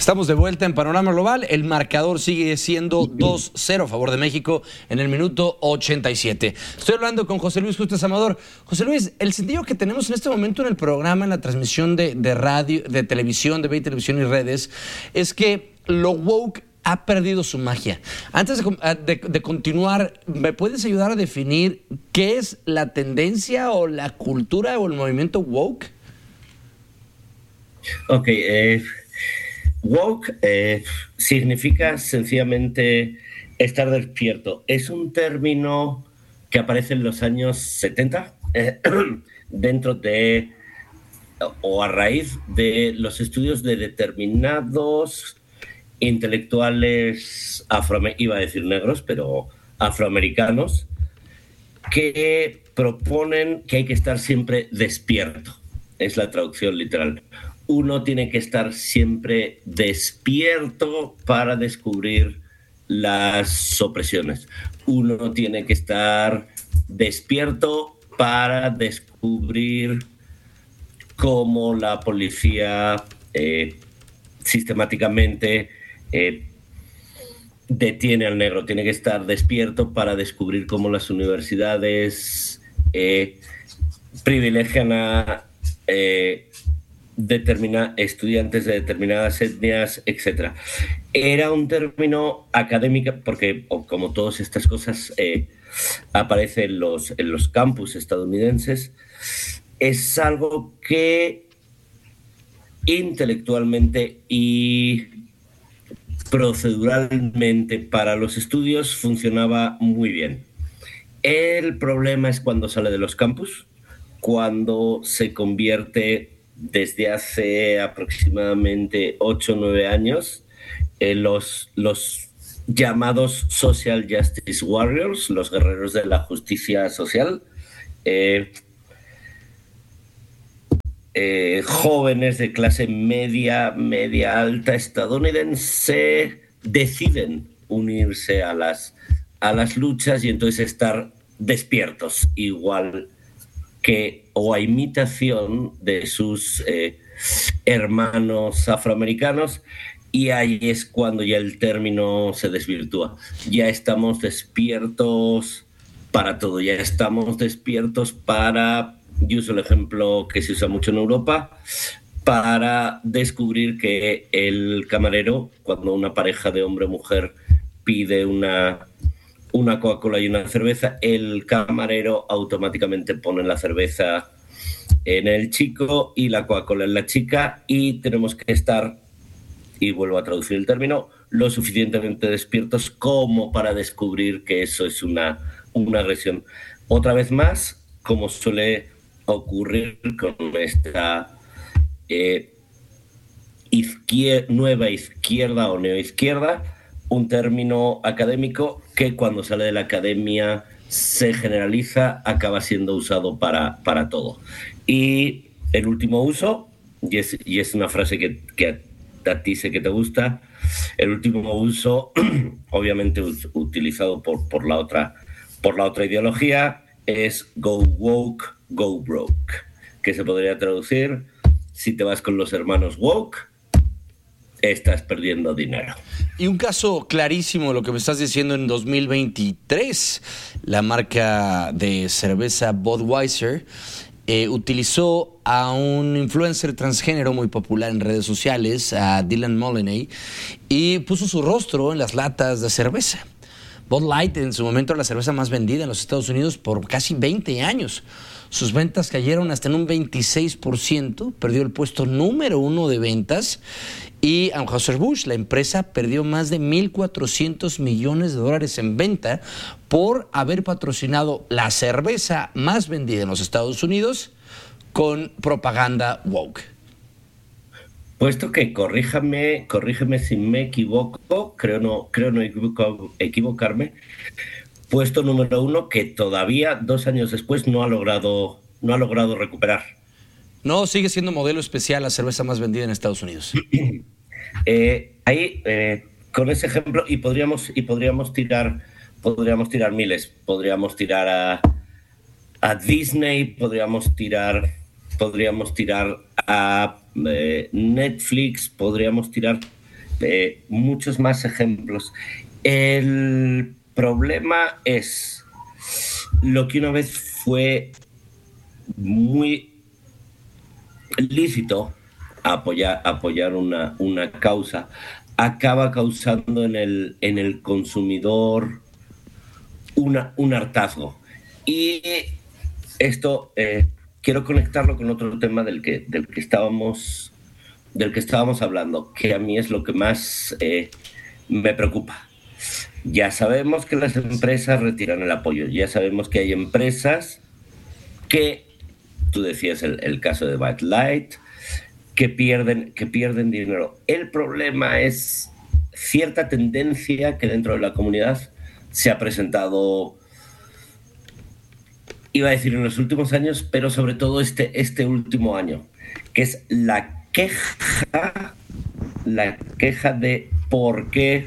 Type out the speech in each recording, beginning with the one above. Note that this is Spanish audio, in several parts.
Estamos de vuelta en Panorama Global. El marcador sigue siendo 2-0 a favor de México en el minuto 87. Estoy hablando con José Luis Justes Amador. José Luis, el sentido que tenemos en este momento en el programa, en la transmisión de radio, de televisión, de televisión y redes, es que lo woke ha perdido su magia. Antes de continuar, ¿me puedes ayudar a definir qué es la tendencia o la cultura o el movimiento woke? Ok, woke significa sencillamente estar despierto. Es un término que aparece en los años 70 dentro de o a raíz de los estudios de determinados intelectuales iba a decir negros, pero afroamericanos, que proponen que hay que estar siempre despierto. Es la traducción literal. Uno tiene que estar siempre despierto para descubrir las opresiones. Uno tiene que estar despierto para descubrir cómo la policía sistemáticamente detiene al negro. Tiene que estar despierto para descubrir cómo las universidades privilegian a estudiantes de determinadas etnias, etc. Era un término académico porque, como todas estas cosas aparece en los campus estadounidenses, es algo que intelectualmente y proceduralmente para los estudios funcionaba muy bien. El problema es cuando sale de los campus, cuando se convierte desde hace aproximadamente 8 o 9 años en los llamados Social Justice Warriors, los guerreros de la justicia social, jóvenes de clase media alta estadounidense deciden unirse a las luchas y entonces estar despiertos, igual que o a imitación de sus hermanos afroamericanos, y ahí es cuando ya el término se desvirtúa. Ya estamos despiertos para todo, ya estamos despiertos para, yo uso el ejemplo que se usa mucho en Europa, para descubrir que el camarero, cuando una pareja de hombre o mujer pide una Coca-Cola y una cerveza, el camarero automáticamente pone la cerveza en el chico y la Coca-Cola en la chica, y tenemos que estar, y vuelvo a traducir el término, lo suficientemente despiertos como para descubrir que eso es una agresión. Otra vez más, como suele ocurrir con esta nueva izquierda o neoizquierda, un término académico que cuando sale de la academia se generaliza, acaba siendo usado para todo. Y el último uso, y es una frase que a ti sé que te gusta, el último uso, obviamente utilizado por la otra ideología, es go woke, go broke, que se podría traducir: si te vas con los hermanos woke, estás perdiendo dinero. Y un caso clarísimo, lo que me estás diciendo, en 2023, la marca de cerveza Budweiser utilizó a un influencer transgénero muy popular en redes sociales, a Dylan Mulvaney, y puso su rostro en las latas de cerveza. Bud Light en su momento era la cerveza más vendida en los Estados Unidos por casi 20 años. Sus ventas cayeron hasta en un 26%, perdió el puesto número 1 de ventas, y Anheuser-Busch, la empresa, perdió más de $1,400 millones en venta por haber patrocinado la cerveza más vendida en los Estados Unidos con propaganda woke. Puesto que corríjame si me equivoco, creo no equivocarme, puesto número 1 que todavía 2 años después no ha logrado recuperar. No, sigue siendo modelo especial la cerveza más vendida en Estados Unidos. Con ese ejemplo, y podríamos tirar miles. Podríamos tirar a Disney, podríamos tirar a Netflix, podríamos tirar muchos más ejemplos. El problema es lo que una vez fue muy lícito apoyar una causa, acaba causando en el consumidor un hartazgo. Y esto quiero conectarlo con otro tema del que estábamos hablando, que a mí es lo que más me preocupa. Ya sabemos que las empresas retiran el apoyo, ya sabemos que hay empresas que, tú decías el caso de Bud Light, que pierden dinero. El problema es cierta tendencia que dentro de la comunidad se ha presentado, iba a decir en los últimos años, pero sobre todo este último año, que es la queja de por qué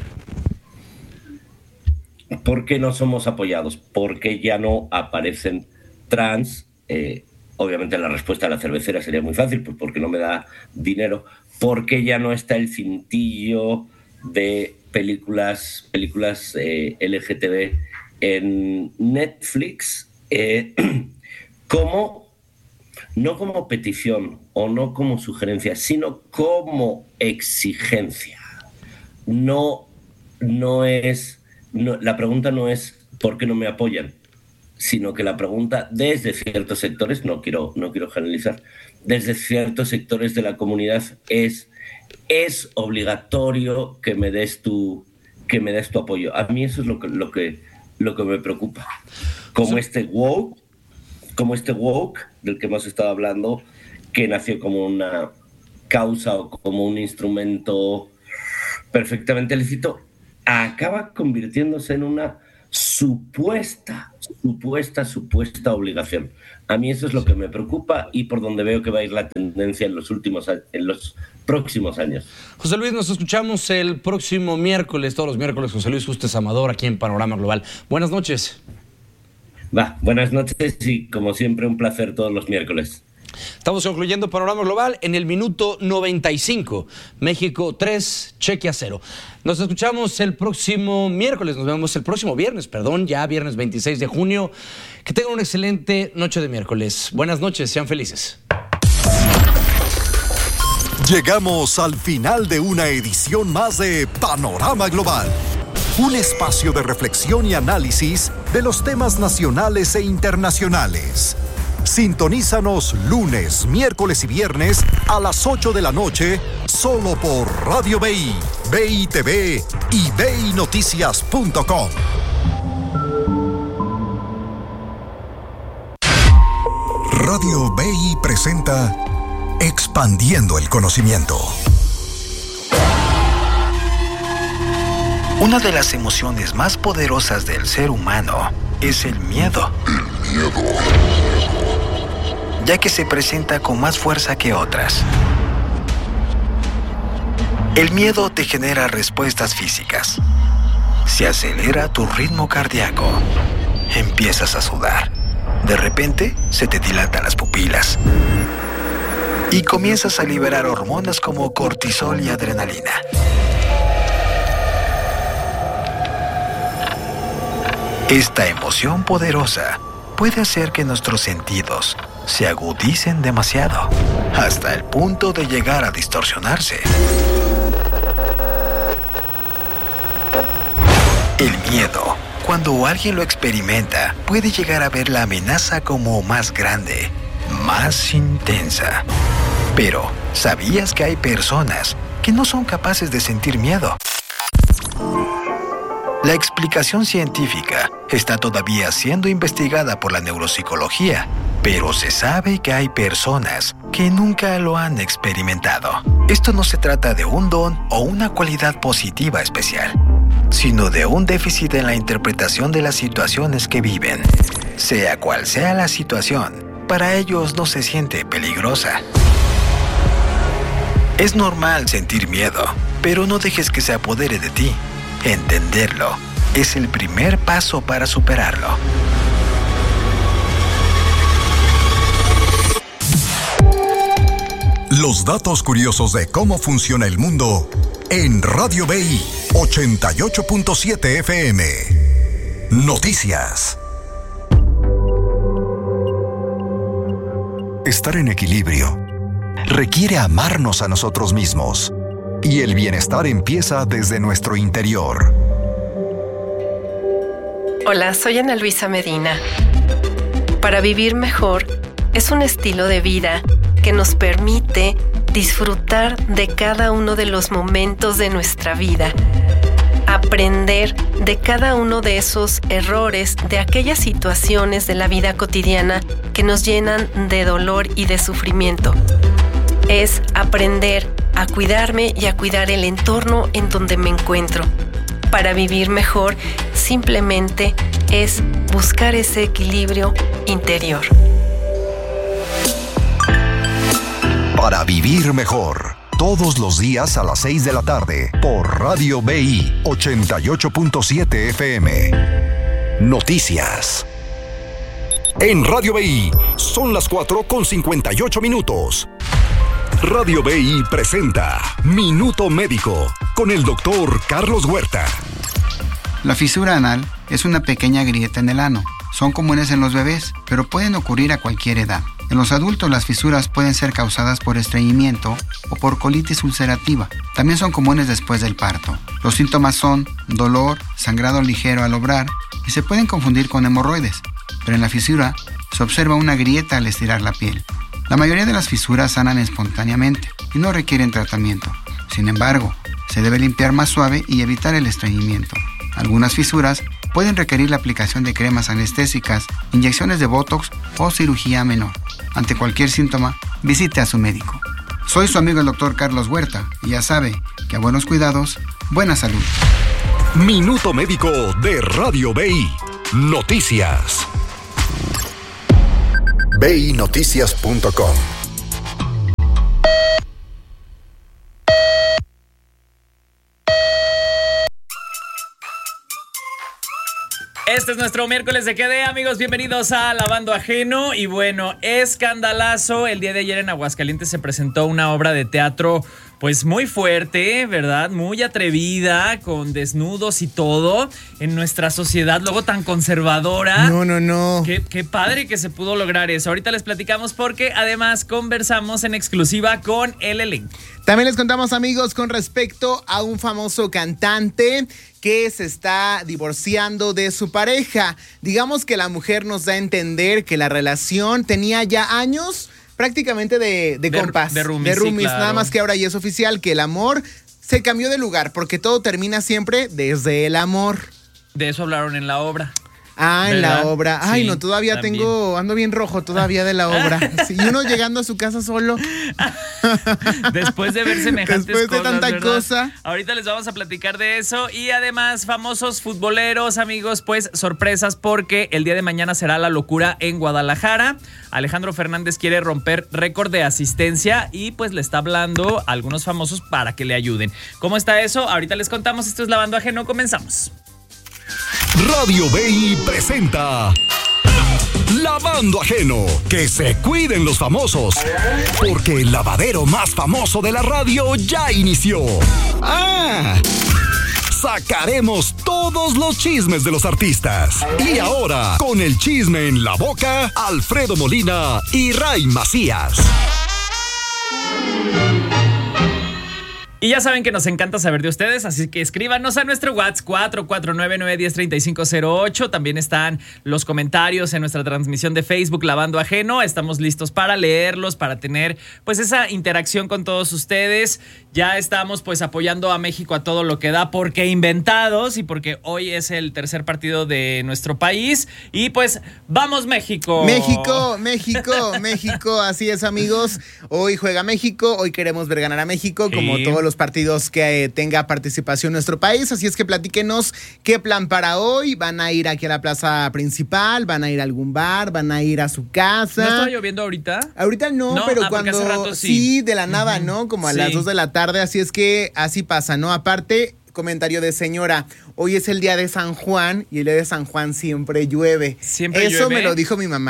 no somos apoyados, por qué ya no aparecen trans. Obviamente la respuesta a la cervecera sería muy fácil, pues porque no me da dinero. ¿Por qué ya no está el cintillo de películas LGTB en Netflix? No como petición o no como sugerencia, sino como exigencia. La pregunta no es ¿por qué no me apoyan?, sino que la pregunta desde ciertos sectores, no quiero generalizar, desde ciertos sectores de la comunidad es obligatorio que me des tu apoyo. A mí eso es lo que me preocupa. Como este woke del que hemos estado hablando, que nació como una causa o como un instrumento perfectamente lícito, acaba convirtiéndose en una supuesta obligación. A mí eso es lo que me preocupa y por donde veo que va a ir la tendencia en los próximos años. José Luis, nos escuchamos el próximo miércoles, todos los miércoles. José Luis Justes Amador, aquí en Panorama Global. Buenas noches. Buenas noches y como siempre un placer todos los miércoles. Estamos concluyendo Panorama Global en el minuto 95. México 3, Chequia 0. Nos escuchamos el próximo miércoles, nos vemos el próximo viernes, ya viernes 26 de junio. Que tengan una excelente noche de miércoles. Buenas noches, sean felices. Llegamos al final de una edición más de Panorama Global. Un espacio de reflexión y análisis de los temas nacionales e internacionales. Sintonízanos lunes, miércoles y viernes a las 8 de la noche, solo por Radio BI, BI TV y BINoticias.com. Radio BI presenta Expandiendo el Conocimiento. Una de las emociones más poderosas del ser humano es el miedo. Ya que se presenta con más fuerza que otras. El miedo te genera respuestas físicas. Se acelera tu ritmo cardíaco. Empiezas a sudar. De repente, se te dilatan las pupilas. Y comienzas a liberar hormonas como cortisol y adrenalina. Esta emoción poderosa puede hacer que nuestros sentidos se agudicen demasiado, hasta el punto de llegar a distorsionarse. El miedo, cuando alguien lo experimenta, puede llegar a ver la amenaza como más grande, más intensa. Pero, ¿sabías que hay personas que no son capaces de sentir miedo? La explicación científica está todavía siendo investigada por la neuropsicología, pero se sabe que hay personas que nunca lo han experimentado. Esto no se trata de un don o una cualidad positiva especial, sino de un déficit en la interpretación de las situaciones que viven. Sea cual sea la situación, para ellos no se siente peligrosa. Es normal sentir miedo, pero no dejes que se apodere de ti. Entenderlo es el primer paso para superarlo. Los datos curiosos de cómo funciona el mundo en Radio BI 88.7 FM. Noticias. Estar en equilibrio requiere amarnos a nosotros mismos, y el bienestar empieza desde nuestro interior. Hola, soy Ana Luisa Medina. Para vivir mejor es un estilo de vida que nos permite disfrutar de cada uno de los momentos de nuestra vida, aprender de cada uno de esos errores, de aquellas situaciones de la vida cotidiana que nos llenan de dolor y de sufrimiento. Es aprender a cuidarme y a cuidar el entorno en donde me encuentro. Para vivir mejor, simplemente es buscar ese equilibrio interior. Para vivir mejor, todos los días a las 6 de la tarde, por Radio BI 88.7 FM. Noticias. En Radio BI son las 4:58. Radio BI presenta Minuto Médico con el doctor Carlos Huerta. La fisura anal es una pequeña grieta en el ano. Son comunes en los bebés, pero pueden ocurrir a cualquier edad. En los adultos, las fisuras pueden ser causadas por estreñimiento o por colitis ulcerativa. También son comunes después del parto. Los síntomas son dolor, sangrado ligero al obrar y se pueden confundir con hemorroides. Pero en la fisura se observa una grieta al estirar la piel. La mayoría de las fisuras sanan espontáneamente y no requieren tratamiento. Sin embargo, se debe limpiar más suave y evitar el estreñimiento. Algunas fisuras pueden requerir la aplicación de cremas anestésicas, inyecciones de Botox o cirugía menor. Ante cualquier síntoma, visite a su médico. Soy su amigo el doctor Carlos Huerta y ya sabe que a buenos cuidados, buena salud. Minuto Médico de Radio BI. Noticias. BINoticias.com. Este es nuestro miércoles de QD, amigos, bienvenidos a Lavando Ajeno. Y bueno, escandalazo, el día de ayer en Aguascalientes se presentó una obra de teatro pues muy fuerte, ¿verdad? Muy atrevida, con desnudos y todo, en nuestra sociedad luego tan conservadora. No. Qué padre que se pudo lograr eso. Ahorita les platicamos porque además conversamos en exclusiva con el elenco. También les contamos, amigos, con respecto a un famoso cantante que se está divorciando de su pareja. Digamos que la mujer nos da a entender que la relación tenía ya años prácticamente de compas, de roomies, claro. Nada más que ahora ya es oficial que el amor se cambió de lugar, porque todo termina siempre desde el amor. De eso hablaron en la obra. Ah, en ¿verdad? la obra. Ay, sí, no, todavía también. ando bien rojo todavía de la obra. Sí, y uno llegando a su casa solo. Después de ver semejantes Después de cosas, tanta ¿verdad? cosa. Ahorita les vamos a platicar de eso. Y además, famosos futboleros, amigos, pues sorpresas porque el día de mañana será la locura en Guadalajara. Alejandro Fernández quiere romper récord de asistencia y pues le está hablando a algunos famosos para que le ayuden. ¿Cómo está eso? Ahorita les contamos. Esto es Lavando Ajeno. Comenzamos. Radio BI presenta Lavando Ajeno. Que se cuiden los famosos, porque el lavadero más famoso de la radio ya inició. Sacaremos todos los chismes de los artistas. Y ahora, con el chisme en la boca, Alfredo Molina y Ray Macías. Y ya saben que nos encanta saber de ustedes, así que escríbanos a nuestro WhatsApp 449-910-3508. También están los comentarios en nuestra transmisión de Facebook Lavando Ajeno. Estamos listos para leerlos, para tener pues esa interacción con todos ustedes. Ya estamos pues apoyando a México a todo lo que da, porque inventados y porque hoy es el tercer partido de nuestro país. Y pues ¡vamos México! México, así es, amigos. Hoy juega México, hoy queremos ver ganar a México, Sí. como todos los partidos que tenga participación nuestro país. Así es que platíquenos qué plan para hoy. ¿Van a ir aquí a la plaza principal? ¿Van a ir a algún bar? ¿Van a ir a su casa? ¿No estaba lloviendo ahorita? Ahorita no, pero porque hace cuando rato sí. de la nada, ¿no? Como a Sí. las 2 de la tarde, así es que así pasa, ¿no? Aparte, comentario de señora, hoy es el día de San Juan y el día de San Juan siempre llueve. ¿Siempre Eso llueve? me lo dijo mi mamá.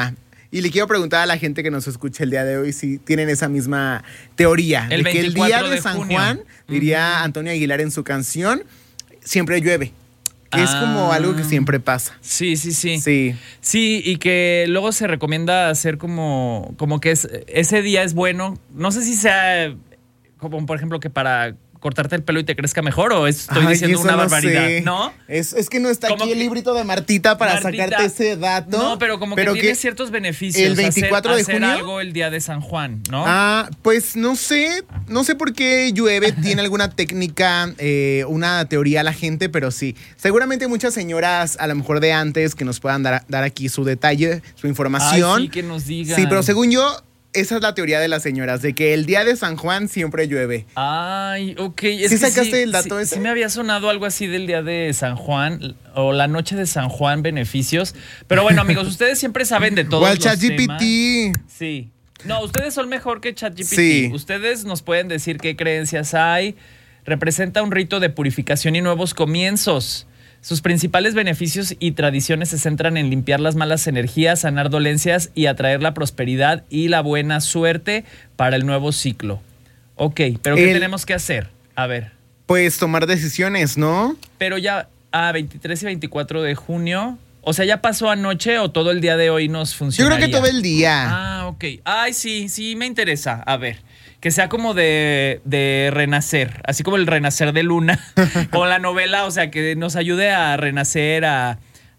Y le quiero preguntar a la gente que nos escucha el día de hoy si tienen esa misma teoría. El de que el día de San junio. Juan, diría Antonio Aguilar en su canción, siempre llueve. Que es como algo que siempre pasa. Sí. Sí. Sí, y que luego se recomienda hacer como que ese día es bueno. No sé si sea como, por ejemplo, que para cortarte el pelo y te crezca mejor, o estoy diciendo una barbaridad, sé. ¿no? Es que no está Como aquí el que- librito de Martita para Martita, sacarte ese dato. No, pero como que tiene ciertos beneficios. el 24 de hacer junio. algo el día de San Juan, ¿no? Pues no sé por qué llueve, tiene alguna técnica, una teoría la gente, pero sí. Seguramente muchas señoras, a lo mejor de antes, que nos puedan dar aquí su detalle, su información. Ay, sí, que nos digan. Sí, pero según yo, esa es la teoría de las señoras, de que el día de San Juan siempre llueve. Ay, ok. ¿Sí sacaste el dato ese? Sí me había sonado algo así del día de San Juan o la noche de San Juan, beneficios. Pero bueno, amigos, ustedes siempre saben de todos O al los ChatGPT. temas. Sí. No, ustedes son mejor que ChatGPT. Sí. Ustedes nos pueden decir qué creencias hay. Representa un rito de purificación y nuevos comienzos. Sus principales beneficios y tradiciones se centran en limpiar las malas energías, sanar dolencias y atraer la prosperidad y la buena suerte para el nuevo ciclo. Ok, pero ¿qué tenemos que hacer? A ver. Pues tomar decisiones, ¿no? Pero ya, 23 y 24 de junio, o sea, ¿ya pasó anoche o todo el día de hoy nos Yo funcionaría? creo que todo el día. Ok. Ay, sí, me interesa. A ver, que sea como de renacer, así como el renacer de Luna, como la novela, o sea, que nos ayude a renacer, a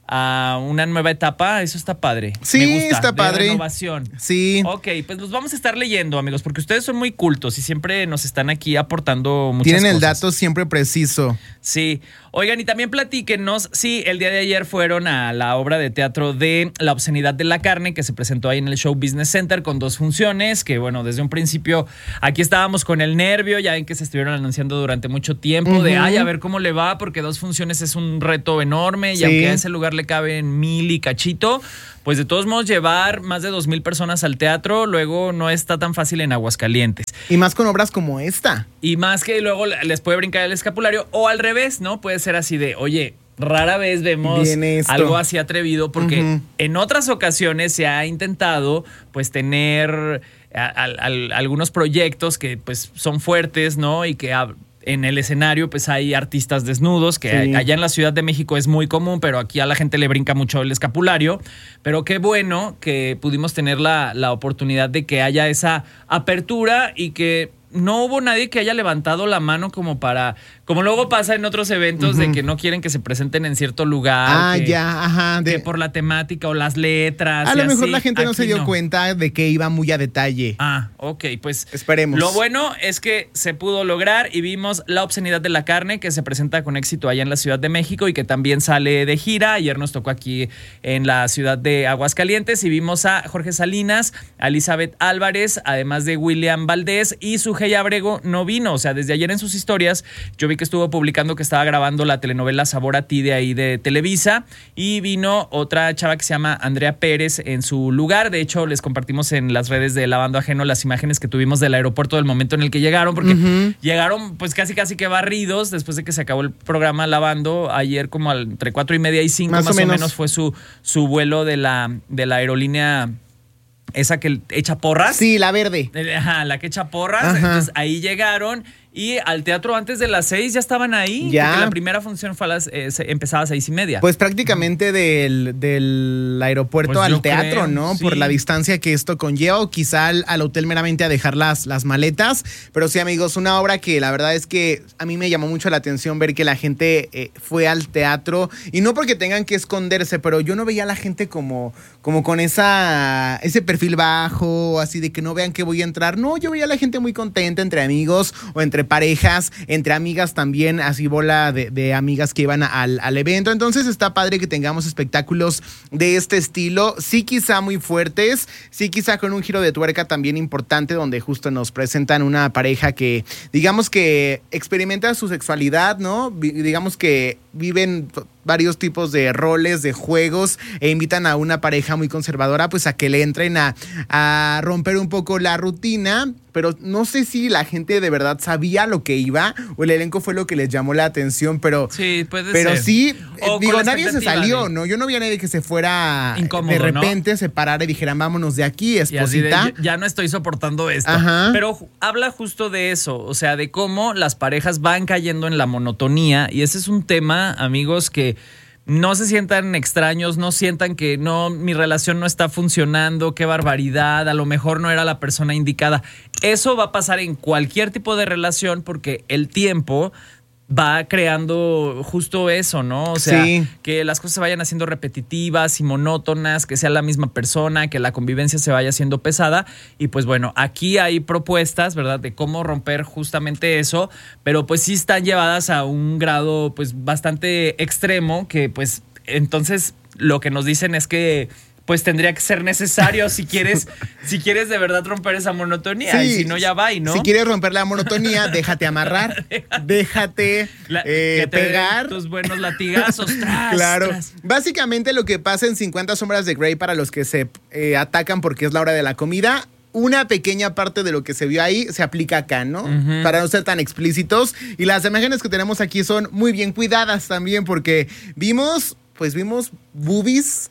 una nueva etapa. Eso está padre. Sí, Me gusta, está padre. De renovación. Sí. Ok, pues los vamos a estar leyendo, amigos, porque ustedes son muy cultos y siempre nos están aquí aportando muchas Tienen el cosas. dato siempre preciso. Sí. Oigan, y también platíquenos, sí, el día de ayer fueron a la obra de teatro de La obscenidad de la carne, que se presentó ahí en el Show Business Center con 2 funciones, que bueno, desde un principio aquí estábamos con el nervio, ya ven que se estuvieron anunciando durante mucho tiempo, de a ver cómo le va, porque 2 funciones es un reto enorme, y Sí. aunque a ese lugar le caben 1000 y cachito, pues de todos modos llevar más de 2000 personas al teatro luego no está tan fácil en Aguascalientes. Y más con obras como esta. Y más que luego les puede brincar el escapulario, o al revés, ¿no? Puede ser así de, oye, rara vez vemos Viene esto. algo así atrevido, porque en otras ocasiones se ha intentado pues tener algunos proyectos que pues son fuertes, ¿no? Y que en el escenario pues hay artistas desnudos, que Sí. allá en la Ciudad de México es muy común, pero aquí a la gente le brinca mucho el escapulario. Pero qué bueno que pudimos tener la oportunidad de que haya esa apertura y que no hubo nadie que haya levantado la mano como luego pasa en otros eventos de que no quieren que se presenten en cierto lugar. Que por la temática o las letras. A y lo mejor así. la gente no se Aquí dio cuenta de que iba muy a detalle. Ok, pues esperemos. Lo bueno es que se pudo lograr y vimos La obscenidad de la carne, que se presenta con éxito allá en la Ciudad de México y que también sale de gira. Ayer nos tocó aquí en la ciudad de Aguascalientes y vimos a Jorge Salinas, a Elizabeth Álvarez, además de William Valdés, y Sujei Abrego no vino. O sea, desde ayer en sus historias yo vi que estuvo publicando que estaba grabando la telenovela Sabor a ti de ahí de Televisa, y vino otra chava que se llama Andrea Pérez en su lugar. De hecho, les compartimos en las redes de Lavando Ajeno las imágenes que tuvimos del aeropuerto del momento en el que llegaron, porque llegaron pues casi que barridos después de que se acabó el programa Lavando. Ayer como entre 4:30 y 5 más o menos fue su vuelo de la aerolínea esa que echa porras. Sí, la verde. Ajá, la que echa porras. Ajá. Entonces ahí llegaron y al teatro antes de las 6 ya estaban ahí. Ya. Porque la primera función fue empezaba a 6:30. Pues prácticamente del aeropuerto Pues al yo teatro, creo, ¿no? sí. Por la distancia que esto conlleva, o quizá al hotel meramente a dejar las maletas. Pero sí, amigos, una obra que la verdad es que a mí me llamó mucho la atención ver que la gente fue al teatro. Y no porque tengan que esconderse, pero yo no veía a la gente como con ese perfil bajo, así de que no vean que voy a entrar. No, yo veía a la gente muy contenta entre amigos o entre parejas, entre amigas también, así bola de amigas que iban al evento. Entonces está padre que tengamos espectáculos de este estilo, sí quizá muy fuertes, sí quizá con un giro de tuerca también importante, donde justo nos presentan una pareja que digamos que experimenta su sexualidad, ¿no? Digamos que viven varios tipos de roles, de juegos, e invitan a una pareja muy conservadora pues a que le entren a romper un poco la rutina, pero no sé si la gente de verdad sabía lo que iba o el elenco fue lo que les llamó la atención, pero sí, puede pero ser. Sí, o digo, nadie se salió, ¿no? Yo no vi a nadie que se fuera incómodo, de repente, ¿no? se parara y dijera, vámonos de aquí, esposita. Ya no estoy soportando esto. Ajá. Pero habla justo de eso, o sea, de cómo las parejas van cayendo en la monotonía, y ese es un tema, amigos, que no se sientan extraños, no sientan que no, mi relación no está funcionando, qué barbaridad, a lo mejor no era la persona indicada. Eso va a pasar en cualquier tipo de relación porque el tiempo va creando justo eso, ¿no? O sea, sí, que las cosas se vayan haciendo repetitivas y monótonas, que sea la misma persona, que la convivencia se vaya haciendo pesada. Y pues bueno, aquí hay propuestas, ¿verdad? De cómo romper justamente eso, pero pues sí están llevadas a un grado pues bastante extremo, que pues entonces lo que nos dicen es que pues tendría que ser necesario si quieres de verdad romper esa monotonía. Sí, y si no, ya va, ¿no? Si quieres romper la monotonía, déjate amarrar, déjate pegar. Tus buenos latigazos. Claro. Tras. Básicamente lo que pasa en 50 sombras de Grey, para los que se atacan porque es la hora de la comida, una pequeña parte de lo que se vio ahí se aplica acá, ¿no? Uh-huh. Para no ser tan explícitos. Y las imágenes que tenemos aquí son muy bien cuidadas también porque vimos boobies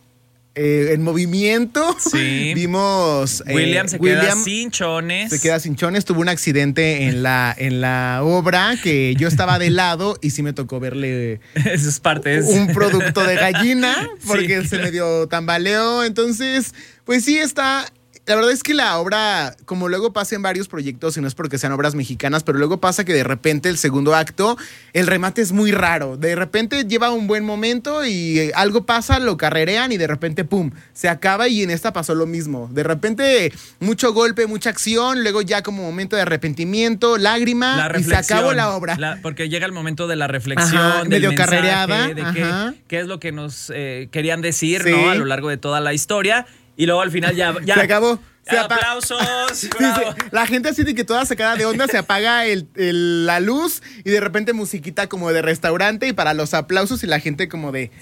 en movimiento. Sí. Vimos William se queda sin chones. Se queda sin chones. Tuvo un accidente en la obra que yo estaba de lado y sí me tocó verle esas partes. Un producto de gallina porque sí, se medio tambaleó. Entonces, pues sí está. La verdad es que la obra, como luego pasa en varios proyectos, y no es porque sean obras mexicanas, pero luego pasa que de repente el segundo acto, el remate es muy raro. De repente lleva un buen momento y algo pasa, lo carrerean y de repente, ¡pum!, se acaba, y en esta pasó lo mismo. De repente, mucho golpe, mucha acción, luego ya como momento de arrepentimiento, lágrima, y se acabó la obra. Porque llega el momento de la reflexión, ajá, del medio mensaje, carrereada, de qué es lo que nos querían decir, sí, ¿no? A lo largo de toda la historia. Y luego al final ya se acabó. ¡Aplausos! Sí, la gente así de que toda sacada de onda, se apaga la luz y de repente musiquita como de restaurante y para los aplausos y la gente como de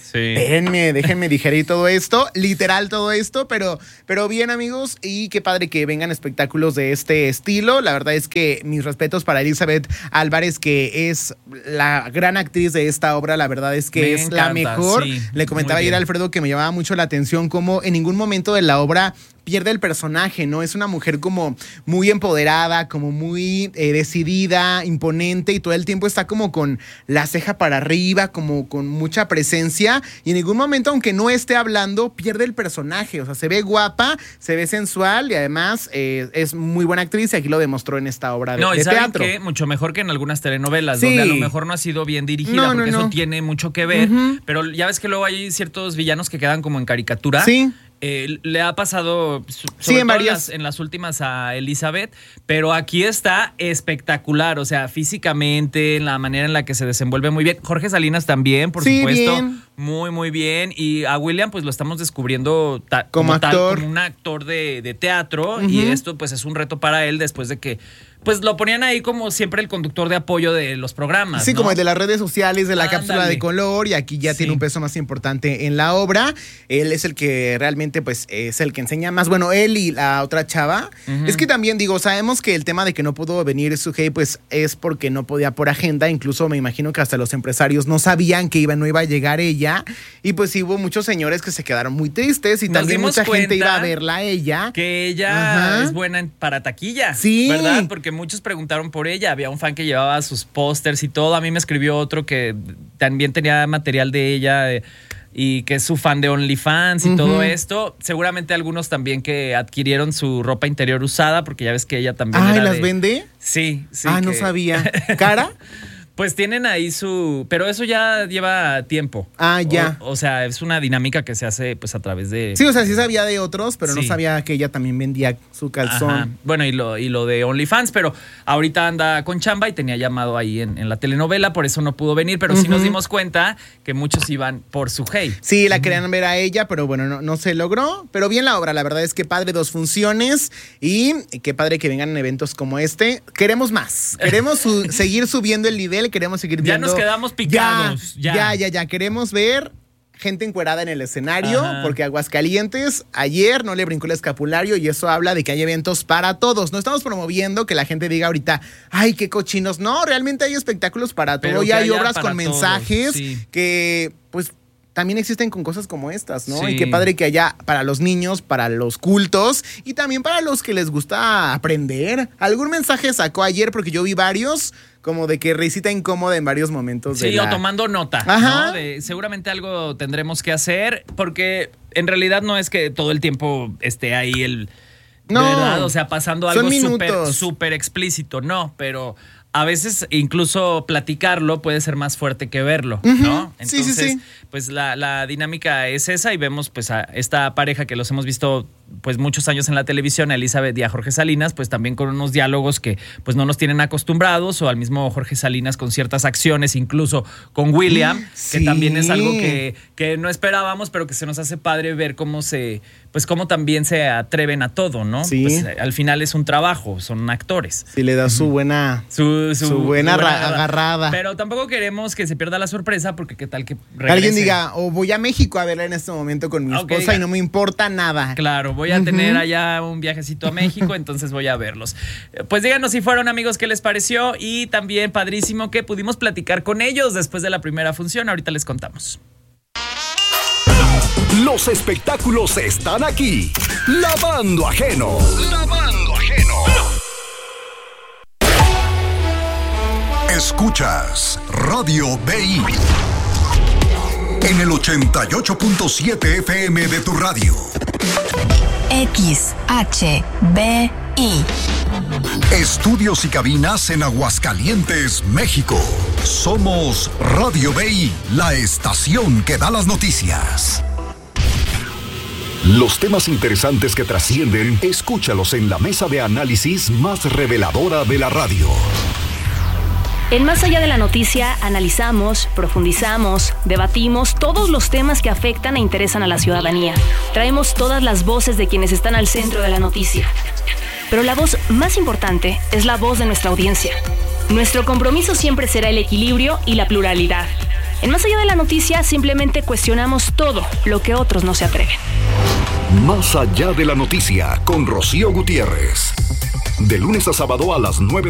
déjenme digerir todo esto, literal todo esto, pero bien, amigos, y qué padre que vengan espectáculos de este estilo. La verdad es que mis respetos para Elizabeth Álvarez, que es la gran actriz de esta obra. La verdad es que es la mejor. Sí, le comentaba ayer a Alfredo que me llamaba mucho la atención cómo en ningún momento de la obra pierde el personaje, ¿no? Es una mujer como muy empoderada, como muy decidida, imponente, y todo el tiempo está como con la ceja para arriba, como con mucha presencia, y en ningún momento, aunque no esté hablando, pierde el personaje. O sea, se ve guapa, se ve sensual y además es muy buena actriz, y aquí lo demostró en esta obra de teatro. ¿Qué? Mucho mejor que en algunas telenovelas, donde a lo mejor no ha sido bien dirigida, porque eso tiene mucho que ver, pero ya ves que luego hay ciertos villanos que quedan como en caricatura. Sí. Le ha pasado sobre todo en las últimas a Elizabeth, pero aquí está espectacular, o sea, físicamente, en la manera en la que se desenvuelve muy bien. Jorge Salinas también, por supuesto, bien. Muy bien, y a William pues lo estamos descubriendo como un actor de teatro, y esto pues es un reto para él después de que pues lo ponían ahí como siempre el conductor de apoyo de los programas. Sí, ¿no? Como el de las redes sociales, de la cápsula de color, y aquí ya tiene un peso más importante en la obra. Él es el que realmente pues es el que enseña más. Bueno, él y la otra chava. Es que también digo, sabemos que el tema de que no pudo venir Sugey pues es porque no podía por agenda. Incluso me imagino que hasta los empresarios no sabían que no iba a llegar ella. Y pues sí hubo muchos señores que se quedaron muy tristes, y también mucha gente iba a verla a ella. Que ella es buena para taquilla. Sí. ¿Verdad? Porque muchos preguntaron por ella. Había un fan que llevaba sus pósters y todo. A mí me escribió otro que también tenía material de ella y que es su fan de OnlyFans y todo esto. Seguramente algunos también que adquirieron su ropa interior usada, porque ya ves que ella también era ¿las vende? Sí. No sabía. ¿Cara? Pues tienen ahí pero eso ya lleva tiempo. Ya. O sea, es una dinámica que se hace pues a través de... Sí, o sea, sí sabía de otros, pero no sabía que ella también vendía su calzón. Ajá. Bueno, y lo de OnlyFans, pero ahorita anda con chamba y tenía llamado ahí en la telenovela, por eso no pudo venir, pero sí nos dimos cuenta que muchos iban por Sugey. Sí, la querían ver a ella, pero bueno, no se logró. Pero bien la obra, la verdad es que padre, 2 funciones, y qué padre que vengan en eventos como este. Queremos más, queremos seguir subiendo el nivel. terrible. Queremos seguir viendo. Ya nos quedamos picados. Ya. Queremos ver gente encuerada en el escenario, porque Aguascalientes ayer no le brincó el escapulario y eso habla de que hay eventos para todos. No estamos promoviendo que la gente diga ahorita, ay, qué cochinos. No, realmente hay espectáculos para todo. Ya hay obras con mensajes que, pues, también existen con cosas como estas, ¿no? Sí. Y qué padre que haya para los niños, para los cultos y también para los que les gusta aprender. ¿Algún mensaje sacó ayer? Porque yo vi varios, como de que risita incómoda en varios momentos. Sí, o tomando nota, ¿no? Seguramente algo tendremos que hacer, porque en realidad no es que todo el tiempo esté ahí el... No, ¿verdad? O sea, pasando algo súper explícito, no, pero... A veces incluso platicarlo puede ser más fuerte que verlo, ¿no? Entonces, sí. Pues la dinámica es esa y vemos pues a esta pareja que los hemos visto pues muchos años en la televisión, a Elizabeth y a Jorge Salinas, pues también con unos diálogos que pues no nos tienen acostumbrados, o al mismo Jorge Salinas con ciertas acciones, incluso con William, que también es algo que no esperábamos, pero que se nos hace padre ver cómo cómo también se atreven a todo, ¿no? Sí. Pues al final es un trabajo, son actores. Sí, le da su buena... Su buena agarrada. Pero tampoco queremos que se pierda la sorpresa, porque qué tal que regrese. Alguien diga, voy a México a verla en este momento con mi esposa y no me importa nada. Claro, voy a tener allá un viajecito a México, entonces voy a verlos. Pues díganos si fueron, amigos, qué les pareció, y también padrísimo que pudimos platicar con ellos después de la primera función. Ahorita les contamos. Los espectáculos están aquí. Lavando Ajeno. Escuchas Radio BI en el 88.7 FM de tu radio. XHBI. Estudios y cabinas en Aguascalientes, México. Somos Radio BI, la estación que da las noticias. Los temas interesantes que trascienden, escúchalos en la mesa de análisis más reveladora de la radio. En Más Allá de la Noticia analizamos, profundizamos, debatimos todos los temas que afectan e interesan a la ciudadanía. Traemos todas las voces de quienes están al centro de la noticia. Pero la voz más importante es la voz de nuestra audiencia. Nuestro compromiso siempre será el equilibrio y la pluralidad. En Más Allá de la Noticia simplemente cuestionamos todo lo que otros no se atreven. Más Allá de la Noticia con Rocío Gutiérrez. De lunes a sábado a las 9